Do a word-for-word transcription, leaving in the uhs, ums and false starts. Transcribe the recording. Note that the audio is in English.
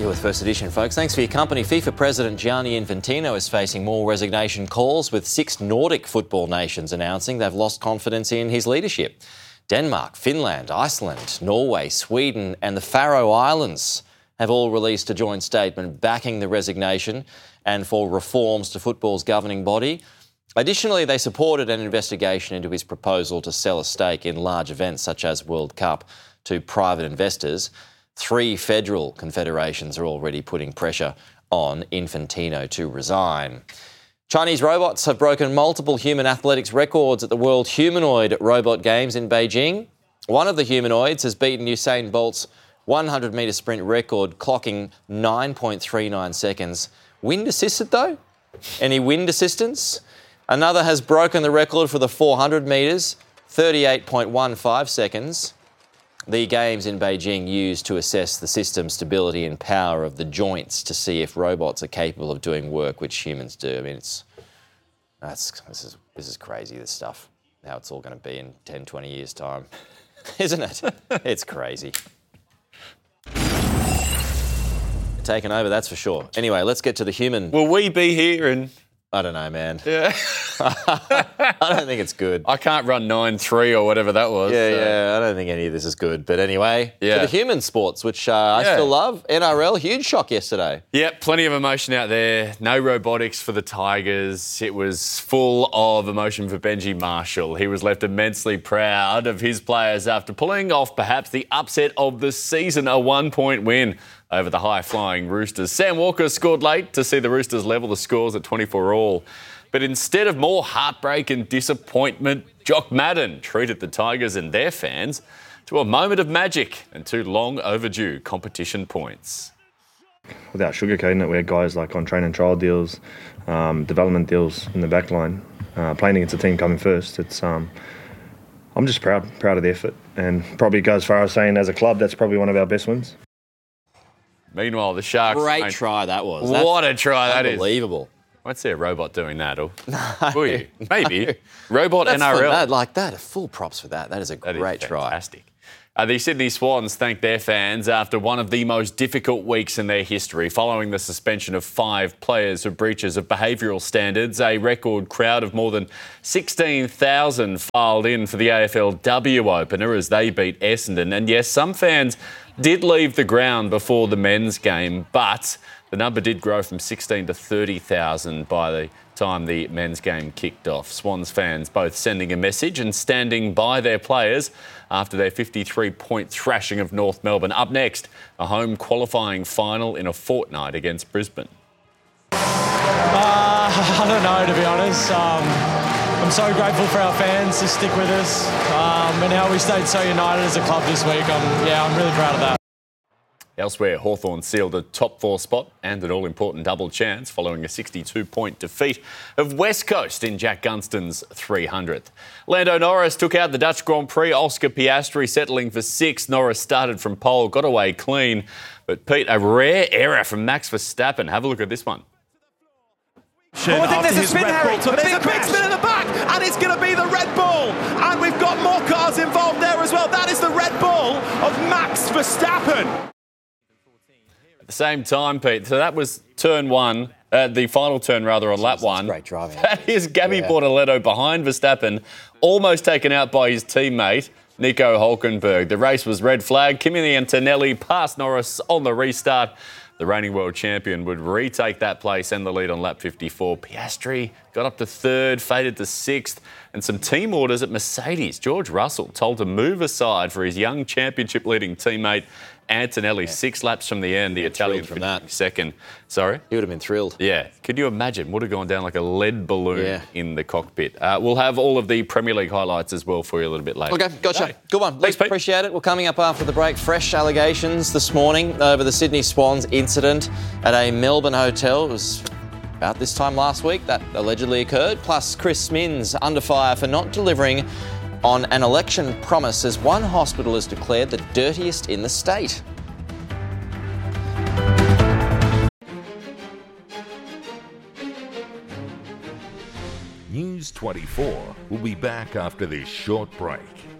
You're with First Edition, folks. Thanks for your company. FIFA President Gianni Infantino is facing more resignation calls, with six Nordic football nations announcing they've lost confidence in his leadership. Denmark, Finland, Iceland, Norway, Sweden and the Faroe Islands have all released a joint statement backing the resignation and for reforms to football's governing body. Additionally, they supported an investigation into his proposal to sell a stake in large events such as World Cup to private investors. Three federal confederations are already putting pressure on Infantino to resign. Chinese robots have broken multiple human athletics records at the World Humanoid Robot Games in Beijing. One of the humanoids has beaten Usain Bolt's one hundred metre sprint record, clocking nine point three nine seconds. Wind assisted though? Any wind assistance? Another has broken the record for the four hundred metres, thirty-eight point one five seconds. The games in Beijing used to assess the system's stability and power of the joints to see if robots are capable of doing work which humans do. I mean, it's that's this is this is crazy, this stuff. How it's all going to be in ten, twenty years' time, isn't it? It's crazy. Taken over, that's for sure. Anyway, let's get to the human. Will we be here in... I don't know, man. Yeah. I don't think it's good. I can't run nine three or whatever that was. Yeah, so. yeah, I don't think any of this is good. But anyway, yeah. to the human sports, which uh, I yeah. still love. N R L, huge shock yesterday. Yeah, plenty of emotion out there. No robotics for the Tigers. It was full of emotion for Benji Marshall. He was left immensely proud of his players after pulling off perhaps the upset of the season, a one-point win over the high-flying Roosters. Sam Walker scored late to see the Roosters level the scores at twenty-four all. But instead of more heartbreak and disappointment, Jock Madden treated the Tigers and their fans to a moment of magic and two long overdue competition points. Without sugarcoating it, we had guys like on train and trial deals, um, development deals in the back line, uh, playing against a team coming first. It's um, I'm just proud, proud of the effort, and probably go as far as saying as a club, that's probably one of our best wins. Meanwhile, the Sharks... Great mate, try that was. What a try that is. Unbelievable. I won't see a robot doing that, or will you? Maybe. Robot That's N R L. That, like that, full props for that. That is a That great is try. Fantastic. Uh, the Sydney Swans thanked their fans after one of the most difficult weeks in their history, following the suspension of five players for breaches of behavioural standards. A record crowd of more than sixteen thousand filed in for the A F L W opener as they beat Essendon. And yes, some fans did leave the ground before the men's game, but the number did grow from sixteen to thirty thousand by the time the men's game kicked off. Swans fans both sending a message and standing by their players after their fifty-three point thrashing of North Melbourne. Up next, a home qualifying final in a fortnight against Brisbane. Uh, I don't know, to be honest. Um, I'm so grateful for our fans to stick with us um, and how we stayed so united as a club this week. I'm, yeah, I'm really proud of that. Elsewhere, Hawthorn sealed a top four spot and an all-important double chance following a sixty-two point defeat of West Coast in Jack Gunston's three hundredth. Lando Norris took out the Dutch Grand Prix. Oscar Piastri settling for sixth. Norris started from pole, got away clean. But Pete, a rare error from Max Verstappen. Have a look at this one. Oh, I think there's a spin, Harry. There's a big spin in the back, and it's going to be the Red Bull. And we've got more cars involved there as well. That is the Red Bull of Max Verstappen. At the same time, Pete, so that was turn one, uh, the final turn rather on lap one. Great driving. That is Gabby yeah. Bortoleto behind Verstappen, almost taken out by his teammate, Nico Hulkenberg. The race was red flag. Kimi Antonelli passed Norris on the restart. The reigning world champion would retake that place and the lead on lap fifty-four. Piastri got up to third, faded to sixth, and some team orders at Mercedes. George Russell told to move aside for his young championship-leading teammate Antonelli. Yeah. Six laps from the end, the Italian from that. second. Sorry? He would have been thrilled. Yeah. Could you imagine? Would have gone down like a lead balloon yeah. in the cockpit. Uh, we'll have all of the Premier League highlights as well for you a little bit later. Okay, gotcha. Today. Good one. Thanks, appreciate it. Well, coming up after the break, fresh allegations this morning over the Sydney Swans incident at a Melbourne hotel. It was about this time last week that allegedly occurred. Plus, Chris Minns under fire for not delivering on an election promise as one hospital is declared the dirtiest in the state. News twenty-four will be back after this short break.